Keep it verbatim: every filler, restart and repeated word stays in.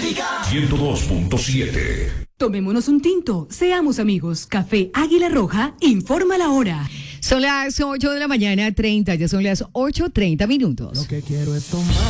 ciento dos punto siete. Tomémonos un tinto, seamos amigos. Café Águila Roja informa la hora. Son las ocho de la mañana, treinta, ya son las ocho treinta minutos. Lo que quiero es tomar.